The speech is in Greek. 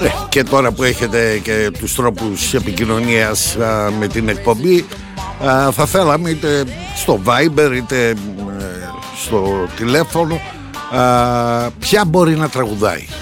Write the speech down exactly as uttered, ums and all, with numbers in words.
Και τώρα που έχετε και τους τρόπους επικοινωνίας α, με την εκπομπή, α, θα θέλαμε είτε στο Viber είτε στο τηλέφωνο α, ποια μπορεί να τραγουδάει.